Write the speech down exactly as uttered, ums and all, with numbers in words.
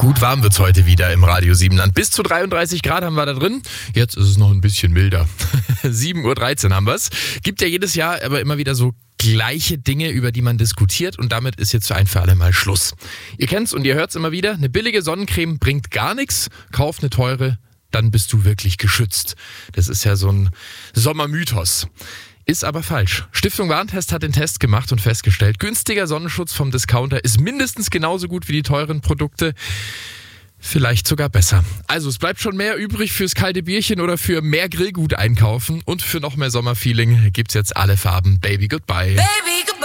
Gut warm wird's heute wieder im Radio Siebenland. Bis zu dreiunddreißig Grad haben wir da drin. Jetzt ist es noch ein bisschen milder. sieben Uhr dreizehn haben wir's. Gibt ja jedes Jahr aber immer wieder so gleiche Dinge, über die man diskutiert, und damit ist jetzt für ein für alle Mal Schluss. Ihr kennt's und ihr hört's immer wieder. Eine billige Sonnencreme bringt gar nichts. Kauf eine teure, dann bist du wirklich geschützt. Das ist ja so ein Sommermythos. Ist aber falsch. Stiftung Warentest hat den Test gemacht und festgestellt, günstiger Sonnenschutz vom Discounter ist mindestens genauso gut wie die teuren Produkte. Vielleicht sogar besser. Also es bleibt schon mehr übrig fürs kalte Bierchen oder für mehr Grillgut einkaufen. Und für noch mehr Sommerfeeling gibt's jetzt alle Farben Baby Goodbye. Baby, goodbye.